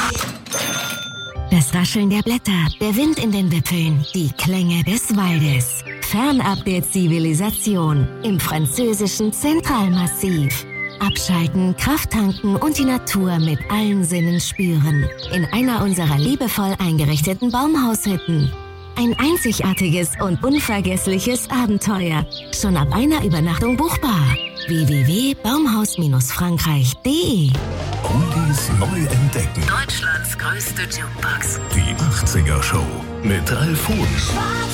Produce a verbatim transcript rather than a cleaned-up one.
Das Rascheln der Blätter, der Wind in den Wipfeln, die Klänge des Waldes. Fernab der Zivilisation im französischen Zentralmassiv. Abschalten, Kraft tanken und die Natur mit allen Sinnen spüren. In einer unserer liebevoll eingerichteten Baumhaushütten. Ein einzigartiges und unvergessliches Abenteuer. Schon ab einer Übernachtung buchbar. w w w punkt baumhaus frankreich punkt de Oldies neu entdecken. Deutschlands größte Jukebox. Die achtziger Show mit Ralf Huhn.